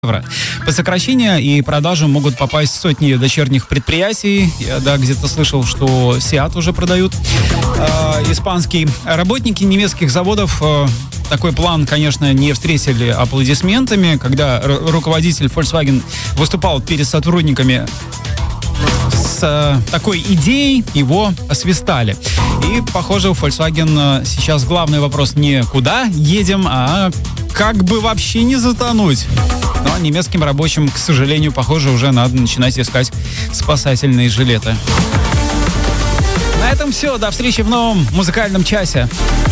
По сокращению и продажу могут попасть сотни дочерних предприятий. Я, где-то слышал, что Seat уже продают испанский. Работники немецких заводов такой план, конечно, не встретили аплодисментами. Когда руководитель Volkswagen выступал перед сотрудниками с такой идеей, его освистали. И, похоже, у Volkswagen сейчас главный вопрос не куда едем, а как бы вообще не затонуть. Но немецким рабочим, к сожалению, похоже, уже надо начинать искать спасательные жилеты. На этом все. До встречи в новом музыкальном часе.